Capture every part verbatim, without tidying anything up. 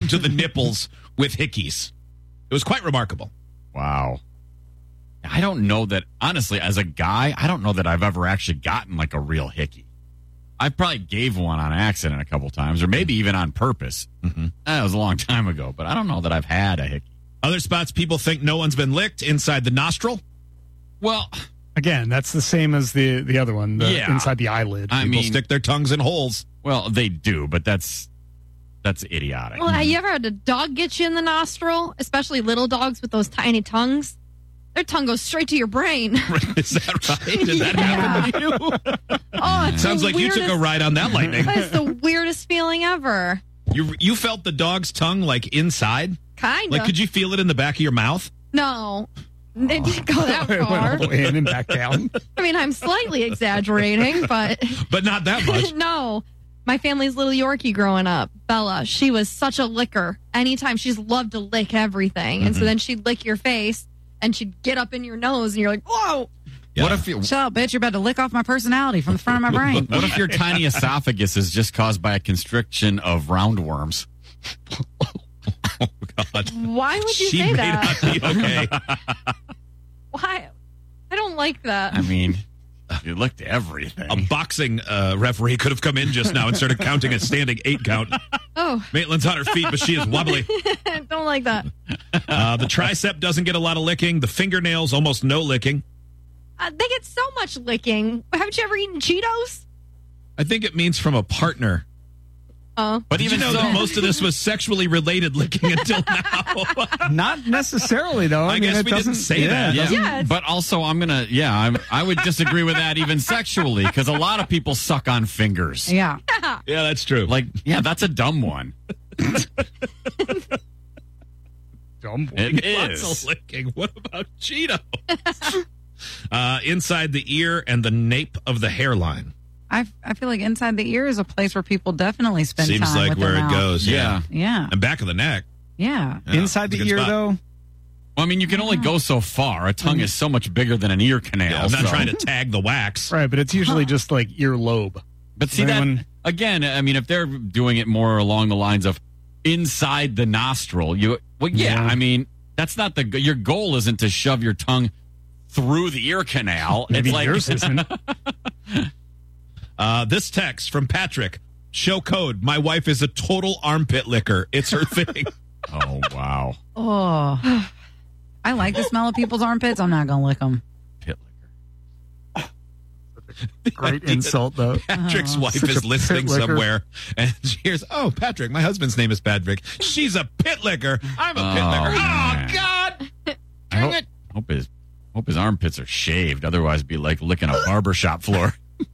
to the nipples with hickeys. It was quite remarkable. Wow. I don't know that, honestly, as a guy, I don't know that I've ever actually gotten like a real hickey. I probably gave one on accident a couple times, or maybe even on purpose. Mm-hmm. That was a long time ago, but I don't know that I've had a hickey. Other spots people think no one's been licked: inside the nostril. Well, again, that's the same as the, the other one, the yeah. inside the eyelid. I people mean, stick their tongues in holes. Well, they do, but that's that's idiotic. Well, have you ever had a dog get you in the nostril? Especially little dogs with those tiny tongues. Their tongue goes straight to your brain. Is that right? Did that happen to you? Oh, it's Sounds the like weirdest, you took a ride on that lightning. It's the weirdest feeling ever. You you felt the dog's tongue like inside? Kind of. Like, could you feel it in the back of your mouth? No. It didn't go that It went all far. the way in and back down. I mean, I'm slightly exaggerating, but... But not that much. No. My family's little Yorkie growing up, Bella, she was such a licker. Anytime, she's loved to lick everything. Mm-hmm. And so then she'd lick your face, and she'd get up in your nose, and you're like, whoa! Yeah. What if you, Shut up, bitch. You're about to lick off my personality from the front of my brain. what if your tiny esophagus is just caused by a constriction of roundworms? Oh, God. Why would you she say may that? not be okay. Why? I don't like that. I mean, you licked everything. A boxing uh, referee could have come in just now and started counting a standing eight count. Oh. Maitland's on her feet, but she is wobbly. I don't like that. Uh, the tricep doesn't get a lot of licking. The fingernails, almost no licking. Uh, they get so much licking. Haven't you ever eaten Cheetos? I think it means from a partner. Oh. But Did even you know so, that most of this was sexually related licking until now? Not necessarily, though. I, I mean, guess it we didn't doesn't say yeah, that. it yeah, doesn't- Yeah, it's- but also I'm gonna, yeah, I'm, I would disagree with that even sexually because a lot of people suck on fingers. Yeah. Yeah, that's true. Like, yeah, that's a dumb one. Dumb one. It Lots is. of licking. What about Cheetos? uh, inside the ear and the nape of the hairline. I, I feel like inside the ear is a place where people definitely spend Seems time like with where their it mouth. goes. Yeah. Yeah. And back of the neck. Yeah. Yeah, Inside it's a the good ear, spot. though, Well, I mean, you can only go so far. A tongue is so much bigger than an ear canal. Yeah, I'm not so- trying to tag the wax. right, but it's usually just like earlobe. But see Anyone- that again. I mean, if they're doing it more along the lines of inside the nostril, you well, yeah. Yeah. I mean, that's not the your goal. Isn't to shove your tongue through the ear canal. Maybe it's like yours isn't. Uh, this text from Patrick. Show code. My wife is a total armpit licker. It's her thing. oh wow, Oh. I like the smell of people's armpits. I'm not going to lick them. pit licker. Great insult, though. Patrick's Oh. wife Such is a listening pit licker. somewhere, and she hears, "Oh, Patrick, my husband's name is Patrick. She's a pit licker. I'm a pit Oh, licker. man. Oh God, I dang hope, it!" hope his hope his armpits are shaved. Otherwise, it'd be like licking a barbershop floor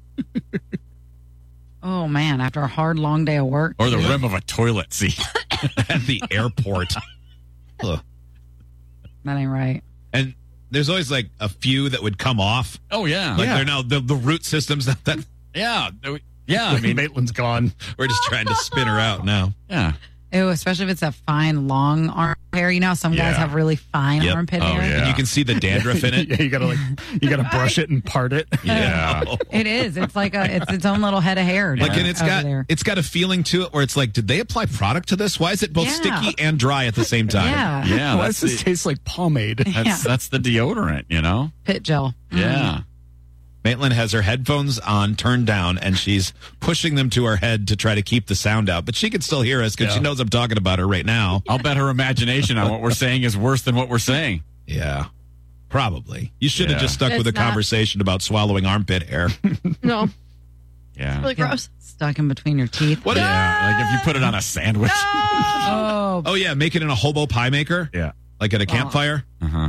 Oh, man. After a hard, long day of work. or the rim of a toilet seat. At the airport. Ugh. That ain't right. And there's always like a few that would come off. Oh yeah, Like Yeah. they're now the, the root systems that, that yeah, yeah. I mean, Maitland's gone. we're just trying to spin her out now. yeah. Ew, especially if it's a fine, long arm hair. You know, how some guys Yeah. have really fine Yep. armpit Oh, hair. yeah. And you can see the dandruff in it. yeah, you gotta like you gotta brush it and part it. Yeah. It is. It's like a. It's its own little head of hair. Like, down and it's over got there. it's got a feeling to it where it's like, did they apply product to this? Why is it both Yeah. sticky and dry at the same time? Yeah. Yeah, Why that's does this the, taste like pomade? that's, Yeah. that's the deodorant, you know? Pit gel. Yeah. Maitland has her headphones on, turned down, and she's pushing them to her head to try to keep the sound out. But she can still hear us because she Yeah. knows I'm talking about her right now. I'll bet her imagination on what we're saying is worse than what we're saying. Yeah, probably. You should have Yeah. just stuck with a It's not. conversation about swallowing armpit hair. No. Yeah. Really gross. Stuck in between your teeth. What? Yeah, like if you put it on a sandwich. Oh, Oh yeah, make it in a hobo pie maker, Yeah. like at a campfire. Uh-huh.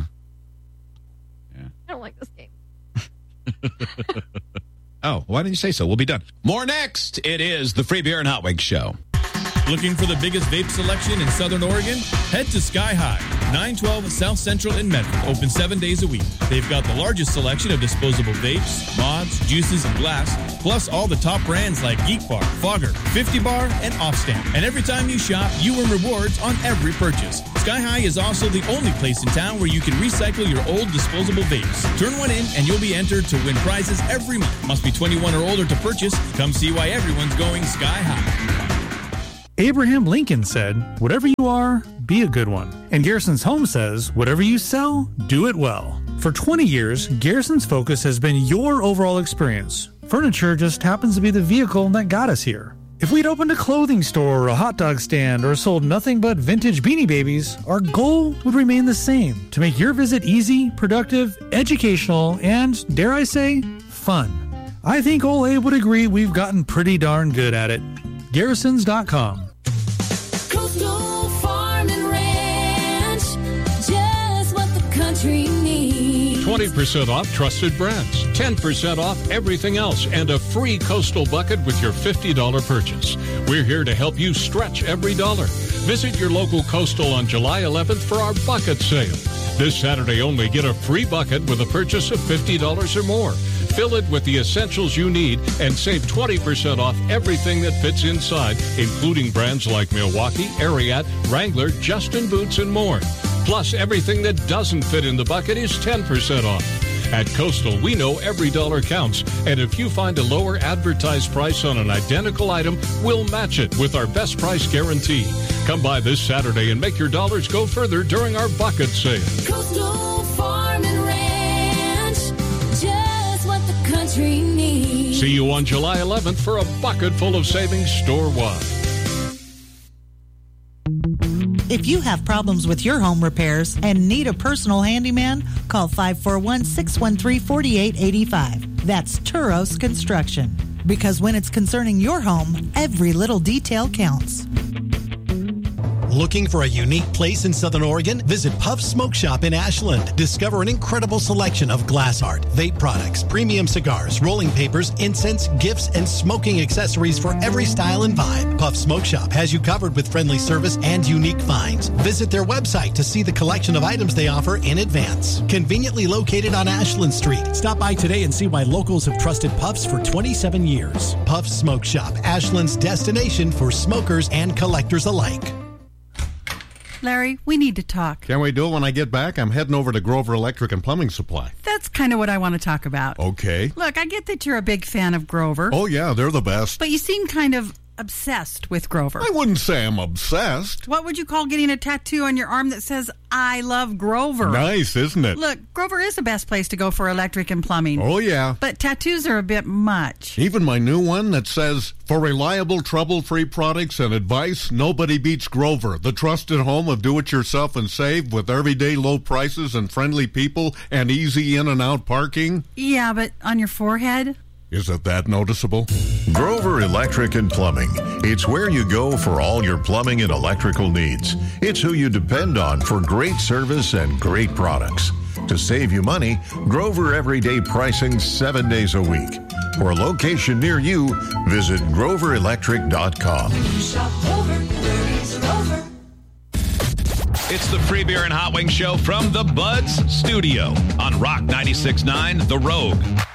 I don't like this game. Oh, why didn't you say so? We'll be done. More next. It is the Free Beer and Hot Wings Show. Looking for the biggest vape selection in Southern Oregon? Head to Sky High, nine twelve South Central in Medford. Open seven days a week. They've got the largest selection of disposable vapes, mods, juices, and glass, plus all the top brands like Geek Bar, Fogger, fifty Bar, and Offstamp. And every time you shop, you earn rewards on every purchase. Sky High is also the only place in town where you can recycle your old disposable vapes. Turn one in and you'll be entered to win prizes every month. Must be twenty-one or older to purchase. Come see why everyone's going Sky High. Abraham Lincoln said, "Whatever you are, be a good one." And Garrison's Home says, "Whatever you sell, do it well." For twenty years, Garrison's focus has been your overall experience. Furniture just happens to be the vehicle that got us here. If we'd opened a clothing store or a hot dog stand or sold nothing but vintage Beanie Babies, our goal would remain the same: to make your visit easy, productive, educational, and, dare I say, fun. I think Ole Abe would agree we've gotten pretty darn good at it. Garrisons dot com. Coastal Farm and Ranch, just what the country needs. twenty percent off trusted brands, ten percent off everything else, and a free Coastal bucket with your fifty dollars purchase. We're here to help you stretch every dollar. Visit your local Coastal on July eleventh for our bucket sale. This Saturday only, get a free bucket with a purchase of fifty dollars or more. Fill it with the essentials you need and save twenty percent off everything that fits inside, including brands like Milwaukee, Ariat, Wrangler, Justin Boots, and more. Plus, everything that doesn't fit in the bucket is ten percent off. At Coastal, we know every dollar counts, and if you find a lower advertised price on an identical item, we'll match it with our best price guarantee. Come by this Saturday and make your dollars go further during our bucket sale. Coastal Farm and Ranch, just what the country needs. See you on July eleventh for a bucket full of savings store-wide. If you have problems with your home repairs and need a personal handyman, call five four one, six one three, four eight eight five. That's Turos Construction. Because when it's concerning your home, every little detail counts. Looking for a unique place in Southern Oregon? Visit Puff Smoke Shop in Ashland. Discover an incredible selection of glass art, vape products, premium cigars, rolling papers, incense, gifts, and smoking accessories for every style and vibe. Puff Smoke Shop has you covered with friendly service and unique finds. Visit their website to see the collection of items they offer in advance. Conveniently located on Ashland Street. Stop by today and see why locals have trusted Puffs for twenty-seven years. Puff Smoke Shop, Ashland's destination for smokers and collectors alike. Larry, we need to talk. Can we do it when I get back? I'm heading over to Grover Electric and Plumbing Supply. That's kind of what I want to talk about. Okay. Look, I get that you're a big fan of Grover. Oh, yeah, they're the best. But you seem kind of obsessed with Grover. I wouldn't say I'm obsessed. What would you call getting a tattoo on your arm that says, "I love Grover"? Nice, isn't it? Look, Grover is the best place to go for electric and plumbing. Oh, yeah. But tattoos are a bit much. Even my new one that says, "For reliable, trouble-free products and advice, nobody beats Grover, the trusted home of do-it-yourself and save with everyday low prices and friendly people and easy in and out parking." Yeah, but on your forehead? Is it that noticeable? Grover Electric and Plumbing. It's where you go for all your plumbing and electrical needs. It's who you depend on for great service and great products. To save you money, Grover everyday pricing seven days a week. For a location near you, visit grover electric dot com. Shop Grover, Bernie's Grover. It's the Free Beer and Hot Wing Show from the Buds Studio on Rock ninety-six point nine The Rogue.